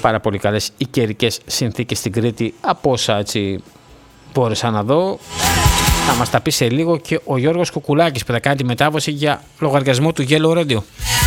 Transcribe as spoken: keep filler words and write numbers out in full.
πάρα πολύ καλές οι καιρικές συνθήκες στην Κρήτη, από όσα έτσι μπόρεσα να δω. Θα μας τα πει σε λίγο και ο Γιώργος Κουκουλάκης που θα κάνει τη μετάβαση για λογαριασμό του Yellow Radio.